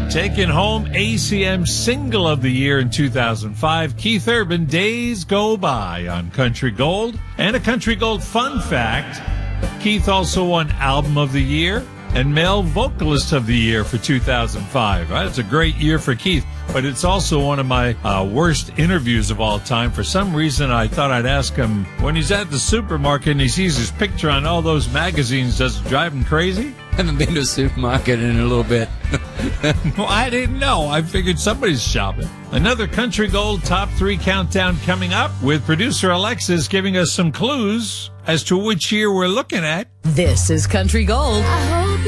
Taking home ACM Single of the Year in 2005, Keith Urban, Days Go By on Country Gold. And a Country Gold fun fact, Keith also won Album of the Year and Male Vocalist of the Year for 2005. Right? It's a great year for Keith, but it's also one of my worst interviews of all time. For some reason, I thought I'd ask him, when he's at the supermarket and he sees his picture on all those magazines, does it drive him crazy? I haven't been to a supermarket in a little bit. Well, I didn't know. I figured somebody's shopping. Another Country Gold Top 3 countdown coming up with producer Alexis giving us some clues as to which year we're looking at. This is Country Gold.